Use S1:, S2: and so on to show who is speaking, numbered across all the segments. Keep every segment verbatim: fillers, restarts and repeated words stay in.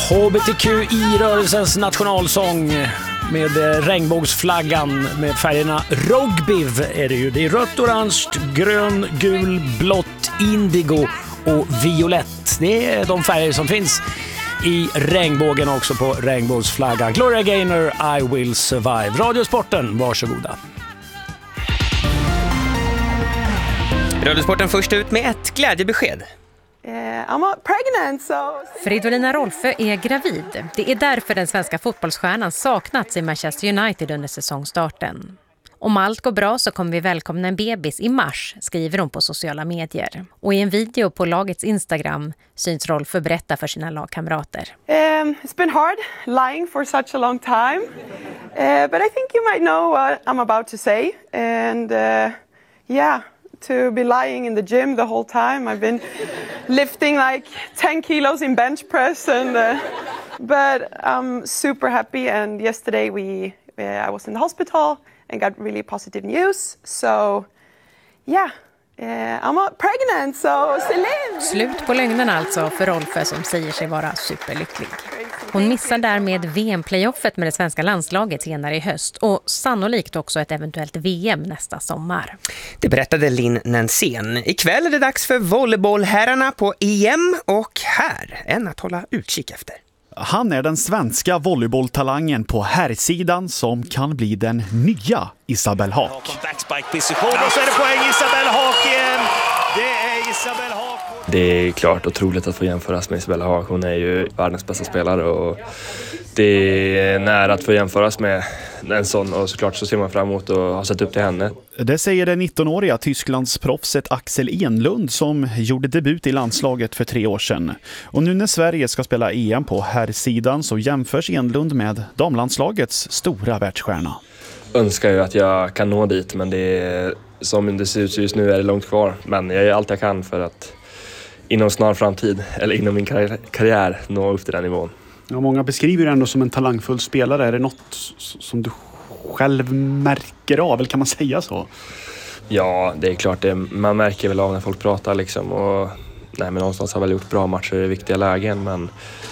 S1: H B T Q I-rörelsens nationalsång med regnbågsflaggan med färgerna Rogbiv är det ju. Det är rött, orange, grön, gul, blått, indigo och violett. Det är de färger som finns i regnbågen också på regnbågsflaggan. Gloria Gaynor, I Will Survive. Radiosporten, varsågoda.
S2: Radiosporten först ut med ett glädjebesked.
S3: I'm pregnant, so...
S4: Fridolina Rolfö är gravid. Det är därför den svenska fotbollsstjärnan saknats i Manchester United under säsongstarten. Om allt går bra så kommer vi välkomna en bebis i mars, skriver hon på sociala medier. Och i en video på lagets Instagram syns Rolfö berätta för sina lagkamrater.
S3: Um, it's been hard lying for such a long time. Uh, but I think you might know what I'm about to say. And uh, yeah... to be lying in the gym the whole time. I've been lifting like ten kilos in bench press, and uh, but I'm super happy. And yesterday we, uh, I was in the hospital and got really positive news. So yeah, uh, I'm pregnant. So Celine.
S4: Slut på lögnerna alltså för Rolfö som säger sig vara superlycklig. Hon missar därmed V M-playoffet med det svenska landslaget senare i höst och sannolikt också ett eventuellt V M nästa sommar.
S2: Det berättade Linn Nensén. Ikväll är det dags för volleybollherrarna på E M och här en att hålla utkik efter.
S5: Han är den svenska volleybolltalangen på herrsidan som kan bli den nya Isabelle Haak.
S6: Backspike-position och så är det poäng Isabelle Haak igen. Det är Isabelle Haak.
S7: Det är klart otroligt att få jämföras med Isabelle Haak. Hon är ju världens bästa spelare och det är nära att få jämföras med en sån, och såklart så ser man fram emot och har sett upp till henne.
S5: Det säger den nittonåriga Tysklands proffset Axel Enlund som gjorde debut i landslaget för tre år sedan. Och nu när Sverige ska spela E M på herrsidan så jämförs Enlund med damlandslagets stora världsstjärna.
S7: Önskar ju att jag kan nå dit, men det är, som det ser ut just nu är det långt kvar. Men jag gör allt jag kan för att inom snar framtid, eller inom min karriär, karriär nå upp till den nivån.
S8: Ja, många beskriver det ändå som en talangfull spelare. Är det något som du själv märker av, eller kan man säga så?
S7: Ja, det är klart. Det, man märker väl av när folk pratar liksom. Och, nej, men någonstans har väl gjort bra matcher i viktiga lägen, men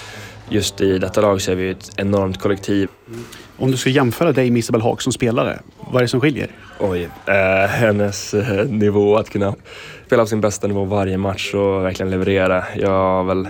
S7: just i detta lag så är vi ett enormt kollektiv.
S8: Om du ska jämföra dig med Isabelle Haak som spelare, vad är det som skiljer?
S7: Oj, eh, hennes eh, nivå att kunna spela på sin bästa nivå varje match och verkligen leverera. Jag har väl,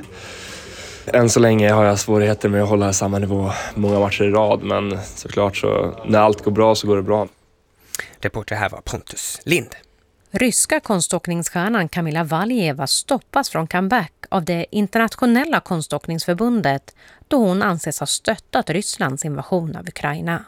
S7: än så länge har jag svårigheter med att hålla samma nivå många matcher i rad, men såklart så när allt går bra så går det bra.
S2: Reporter här var Pontus Lind.
S4: Ryska konståkningsstjärnan Kamila Valieva stoppas från comeback av det internationella konståkningsförbundet då hon anses ha stöttat Rysslands invasion av Ukraina.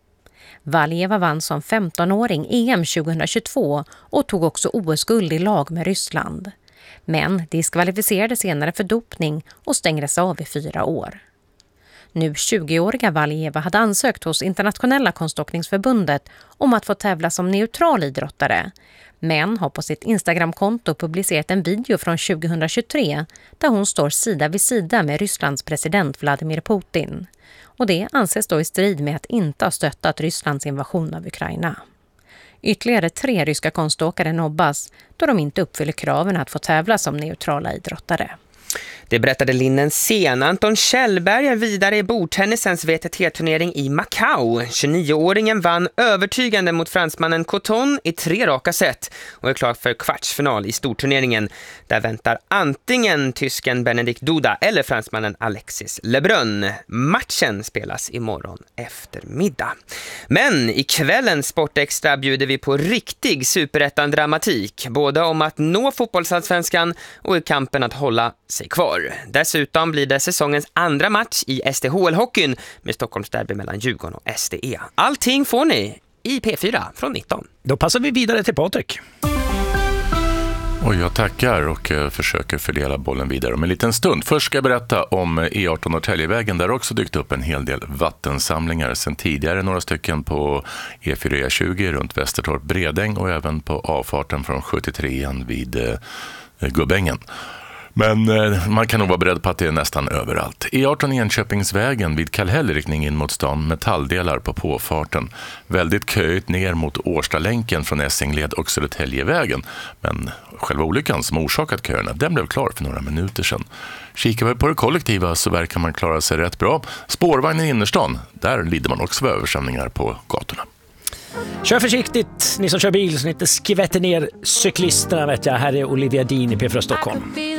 S4: Valieva vann som femtonåring E M tjugohundratjugotvå och tog också O S-guld i lag med Ryssland. Men diskvalificerades senare för dopning och stängdes av i fyra år. Nu tjugoåriga Valieva hade ansökt hos internationella konståkningsförbundet om att få tävla som neutral idrottare, men har på sitt Instagramkonto publicerat en video från tjugohundratjugotre där hon står sida vid sida med Rysslands president Vladimir Putin. Och det anses då i strid med att inte ha stöttat Rysslands invasion av Ukraina. Ytterligare tre ryska konståkare nobbas då de inte uppfyller kraven att få tävla som neutrala idrottare.
S2: Det berättade Linn Nensén. Anton Kjellberg är vidare i bordtennisens V T T-turnering i Macau. tjugonioåringen vann övertygande mot fransmannen Coton i tre raka set och är klar för kvartsfinal i storturneringen. Där väntar antingen tysken Benedikt Duda eller fransmannen Alexis Lebrun. Matchen spelas imorgon eftermiddag. Men i kvällens Sportextra bjuder vi på riktig superettan-dramatik. Både om att nå fotbollsallsvenskan och i kampen att hålla sig kvar. Dessutom blir det säsongens andra match i S D H L-hockeyn med Stockholms derby mellan Djurgården och S D E. Allting får ni i P fyra från nitton.
S1: Då passar vi vidare till Patrik.
S9: Och jag tackar och försöker fördela bollen vidare om en liten stund. Först ska jag berätta om E arton Norrtäljevägen. Där också dykt upp en hel del vattensamlingar sedan tidigare. Några stycken på E fyra E tjugo runt Västertorp Bredäng och även på avfarten från sjuttiotre vid eh, Gubbängen. Men eh, man kan nog vara beredd på att det är nästan överallt. E arton Enköpingsvägen vid Kallhäll riktning in mot stan, metalldelar på påfarten. Väldigt köigt ner mot Årstalänken från Essingled och Södertäljevägen. Men själva olyckan som orsakat köerna, den blev klar för några minuter sedan. Kikar vi på det kollektiva så verkar man klara sig rätt bra. Spårvagnen i innerstan, där lider man också av översvämningar på gatorna.
S1: Kör försiktigt, ni som kör bil, så ni inte skvätter ner cyklisterna vet jag. Här är Olivia Dean i P fyra Stockholm.